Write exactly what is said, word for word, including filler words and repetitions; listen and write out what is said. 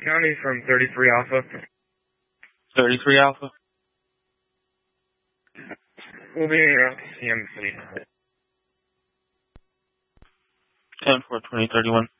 County from thirty-three Alpha. thirty-three Alpha? We'll be around C M C. ten four twenty thirty-one.